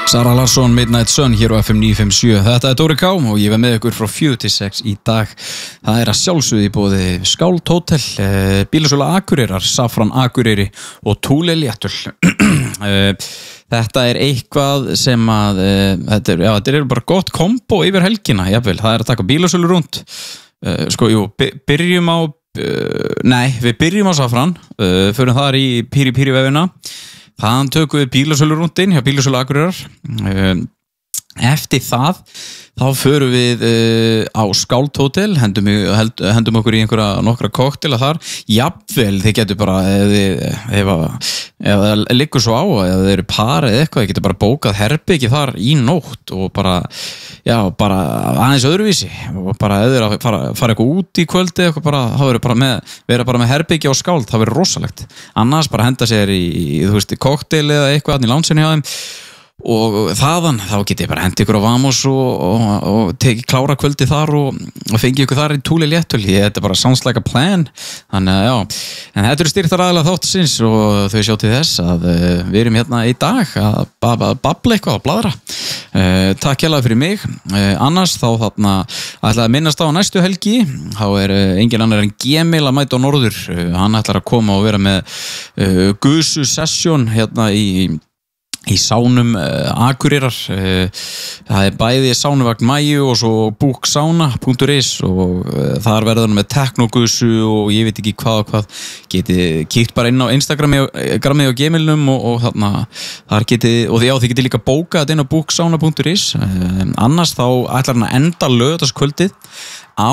Sara Larsson, Midnight Sun hér á FM 957. Þetta Dóri K og ég var með ykkur frá 4-6 í dag. Það að sjálfsögðu í boði Skáld Hótel, Bílasölu Akureyrar, Safran Akureyri og Thule Léttöl. Þetta eitthvað sem að þetta bara gott kombo yfir helgina, jafnvel. Það að taka bílasölu rúnd. Byrjum á við byrjum á Safran, förum þar í Píri vefina. Þann tökum við bílasölu rúndin hjá Bílasölu Akureyrar. Eftir það þá förum við á Skáld Hótel, hendum okkur í nokkra koktela þar. Jafnvel, þið getur bara ef það liggur svo á, ef þið eru par eða eitthvað, þið getur bara bókað herbergi þar í nótt og bara aðeins öðruvísi og bara ef þið eru að fara eitthvað út í kvöldi eitthvað, vera bara með herbergi á Skáld, það verður rosalegt. Annars bara henda sér í koktel eða eitthvað í loungeinu hjá þeim. Og þaðan, þá get ég bara hendi ykkur á Vamos og klára kvöldi þar og fengi ykkur þar í Thule Léttöl. Þetta bara sounds like a plan. Þannig að en þetta eru styrktaraðilar þáttarins og þau sjá til þess að við erum hérna í dag að babla eitthvað, að bladra. Takk hérlega fyrir mig. Annars þá þarna ætlaði að minnast á næstu helgi. Þá engin annar en Gemil að mæta á Norður. Hann ætlar að koma og vera með Gusu session hérna í sánum Akureyrar. Það bæði sánuvagn Mæju og svo booksauna.is og þar verður hann með teknogusu og ég veit ekki hvað. Geti kíkt bara inn á Instagramið og Gemilnum og þarna þar þið geti líka bókað þetta inn á booksauna.is. Annars þá ætlar hann að enda laugardagskvöldið á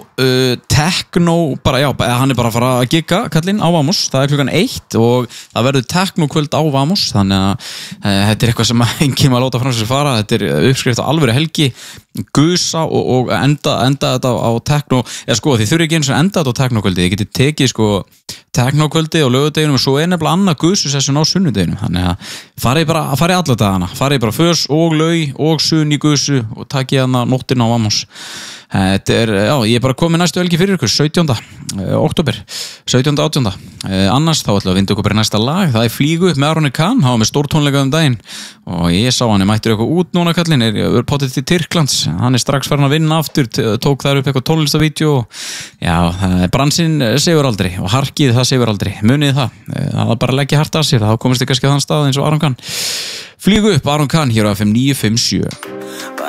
tekno, hann bara að fara að gigga kallinn á Vamos, það klukkan 1 og það verður teknokvöld á Vamos, þannig að þetta eitthvað sem enginn maður láta fram sér fara. Þetta uppskrift á alvöru helgi, gusa og enda þetta á tekno, þið þurfi ekki eins og enda þetta á teknokvöldi, þið getið tekið teknokvöldi á laugardeginum og svo nefnilega annað gususession á sunnudeginum, þannig að farið alla dagana, farið bara fös og laug og sunn í gusu og takið hana nóttina á Vamos. Þetta ég bara komið næstu helgi fyrir ykkur 17. október 17. 18. Annars þá ætlum við að vinda okkur bara næsta lag. Það Flýgu upp með Aroni Kahn, hann var með stórtónleika daginn og ég sá hann mættur eitthvað út núna kallinn, potið til Tyrklands, hann strax farin að vinna aftur, tók þar upp eitthvað tónlistavídeó. Bransinn sefur aldrei og harkið það sefur aldrei, munið það bara leggja hart að sér, þá komist þið kannski á þann stað eins og Aron Kahn. Flýgu upp Aron Kahn hér á FM 957.